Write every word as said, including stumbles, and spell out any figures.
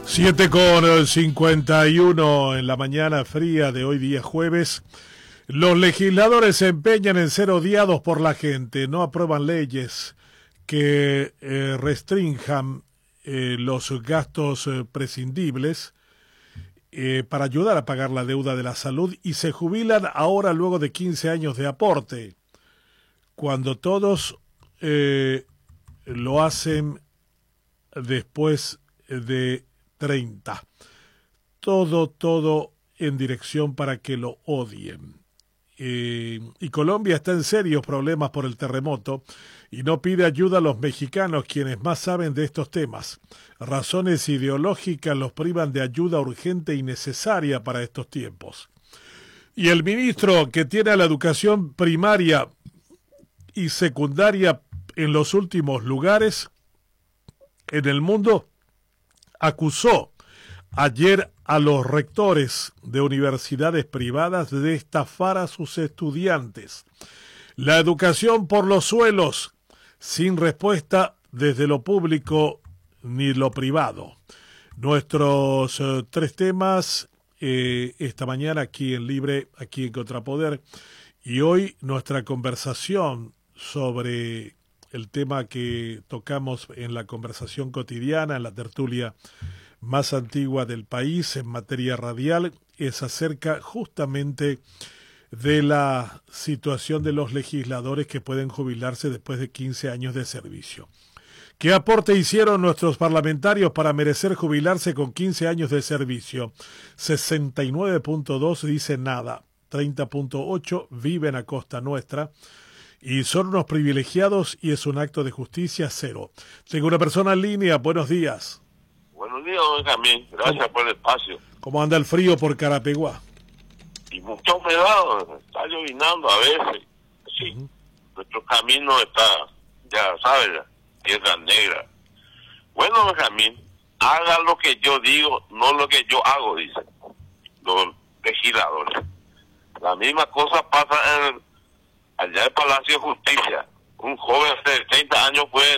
Siete con cincuenta y uno en la mañana fría de hoy día jueves. Los legisladores se empeñan en ser odiados por la gente, no aprueban leyes que eh, restrinjan eh, los gastos eh, prescindibles eh, para ayudar a pagar la deuda de la salud y se jubilan ahora luego de quince años de aporte, cuando todos eh, lo hacen después de treinta. Todo, todo en dirección para que lo odien. Eh, y Colombia está en serios problemas por el terremoto y no pide ayuda a los mexicanos, quienes más saben de estos temas. Razones ideológicas los privan de ayuda urgente y necesaria para estos tiempos. Y el ministro que tiene a la educación primaria y secundaria en los últimos lugares en el mundo acusó ayer a los rectores de universidades privadas de estafar a sus estudiantes. La educación por los suelos, sin respuesta desde lo público ni lo privado. Nuestros eh, tres temas eh, esta mañana aquí en Libre, aquí en Contrapoder, y hoy nuestra conversación sobre el tema que tocamos en la conversación cotidiana, en la tertulia más antigua del país en materia radial, es acerca justamente de la situación de los legisladores que pueden jubilarse después de quince años de servicio. ¿Qué aporte hicieron nuestros parlamentarios para merecer jubilarse con quince años de servicio? sesenta y nueve punto dos dice nada, treinta punto ocho viven a costa nuestra, y son unos privilegiados y es un acto de justicia, cero. Tengo una persona en línea, buenos días. Buenos días, don Benjamín. Gracias ¿Cómo? por el espacio. ¿Cómo anda el frío por Carapeguá? Y mucha humedad, está llovinando a veces. Sí, uh-huh. Nuestro camino está, ya sabes, tierra negra. Bueno, Benjamín, haga lo que yo digo, no lo que yo hago, dicen los legisladores. La misma cosa pasa en el, allá en el Palacio de Justicia. Un joven de treinta años puede